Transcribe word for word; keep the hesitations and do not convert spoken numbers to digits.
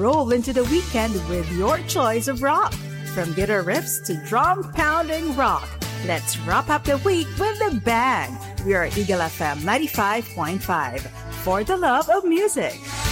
roll into the weekend with your choice of rock. From guitar riffs to drum-pounding rock, let's wrap up the week with the bang. We are Eagle F M ninety-five point five, for the love of music.